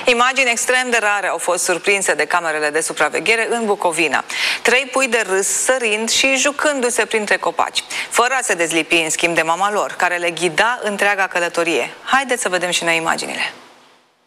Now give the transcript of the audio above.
Imagini extrem de rare au fost surprinse de camerele de supraveghere în Bucovina. 3 pui de râs sărind și jucându-se printre copaci, fără a se dezlipi în schimb de mama lor, care le ghida întreaga călătorie. Haideți să vedem și noi imaginile.